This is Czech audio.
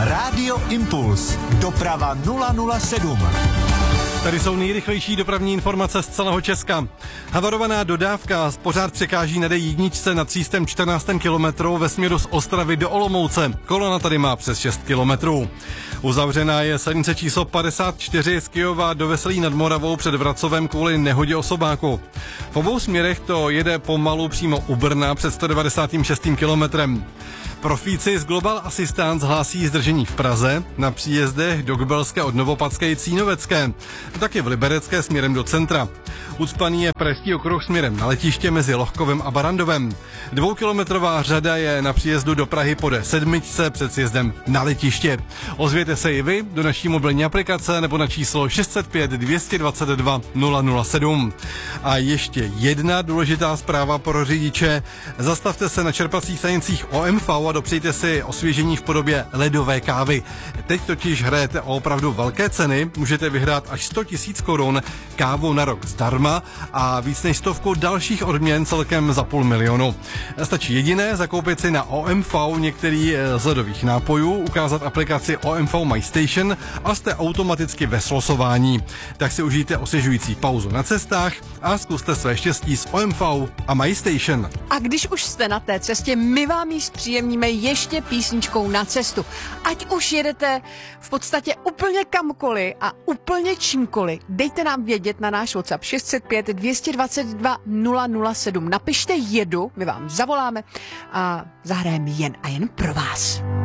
Rádio Impuls. Doprava 007. Tady jsou nejrychlejší dopravní informace z celého Česka. Havarovaná dodávka pořád překáží na D1 na 314. kilometru ve směru z Ostravy do Olomouce. Kolona tady má přes 6 kilometrů. Uzavřená je silnice číslo 54 z Kyjova do Veselí nad Moravou před Vracovem kvůli nehodě osobáku. V obou směrech to jede pomalu přímo u Brna před 196. kilometrem. Profíci z Global Assistance hlásí zdržení v Praze, na příjezdech do Gbelské od Novopadské i Cínovecké, taky v Liberecké směrem do centra. Ucpaný je Pražský okruh směrem na letiště mezi Lohkovem a Barandovem. 2kilometrová řada je na příjezdu do Prahy po D7 před sjezdem na letiště. Ozvěte se i vy do naší mobilní aplikace nebo na číslo 605 222 007. A ještě jedna důležitá zpráva pro řidiče. Zastavte se na čerpacích stanicích OMV a dopřejte si osvěžení v podobě ledové kávy. Teď totiž hrajete o opravdu velké ceny, můžete vyhrát až 100 000 korun, kávu na rok zdarma a víc než 100 dalších odměn celkem za 500 000. Stačí jediné, zakoupit si na OMV některý z ledových nápojů, ukázat aplikaci OMV My Station a jste automaticky ve slosování. Tak si užijte osvěžující pauzu na cestách a zkuste své štěstí s OMV a My Station. A když už jste na té cestě, my vám ji zpříjemníme ještě písničkou na cestu. Ať už jedete v podstatě úplně kamkoliv a úplně čímkoliv, dejte nám vědět na náš WhatsApp 605 222 007. Napište jedu, my vám zavoláme a zahrajeme jen a jen pro vás.